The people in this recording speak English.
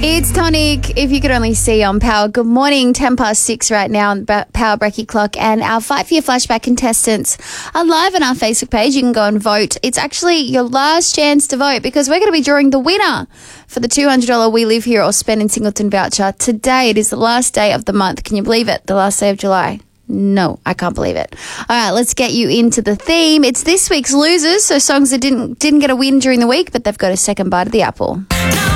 It's Tonic, if you could only see on Power. Good morning, 6:10 right now on the Power Brekkie clock, and our 5-year flashback contestants are live on our Facebook page. You can go and vote. It's actually your last chance to vote because we're going to be drawing the winner for the $200 We Live Here or Spend in Singleton voucher. Today, it is the last day of the month. Can you believe it? The last day of July. No, I can't believe it. All right, let's get you into the theme. It's this week's losers, so songs that didn't get a win during the week, but they've got a second bite of the apple.